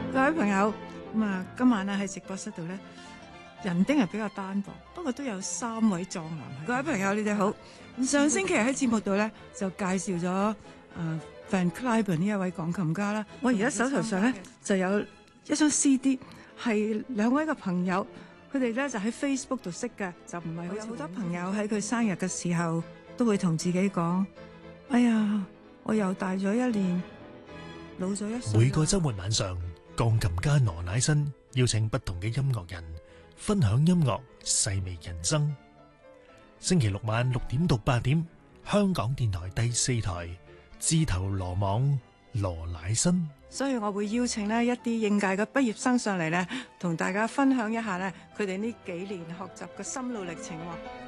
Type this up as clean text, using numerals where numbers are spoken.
各位朋友，今晚咧喺直播室度咧，人丁係比較單薄，不過都有3位壯男。各位朋友，你哋好。上星期喺節目度咧就介紹咗Van Cliburn 呢一位鋼琴家啦。我而家手頭上咧就有一張 CD， 係2位嘅朋友，佢哋咧就喺 Facebook 度識嘅，就唔係有好多朋友喺佢生日嘅時候都會同自己講：哎呀，我又大咗1年，老咗1歲。 每個週末晚上，鋼琴家羅乃新邀請不同嘅音樂人分享音樂，細味人生。星期6晚6點到8點，香港電台第4台，自投羅網羅乃新。 所以我會邀請呢一啲應屆嘅畢業生上嚟呢，同大家分享一下呢佢哋呢幾年學習嘅心路歷程。